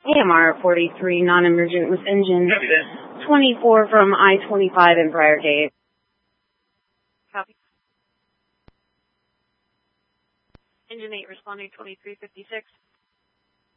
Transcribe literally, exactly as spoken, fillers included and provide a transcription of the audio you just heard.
A M R forty-three, non-emergent with engine twenty-four from I twenty-five in Briargate. Copy. Engine eight responding twenty-three fifty-six.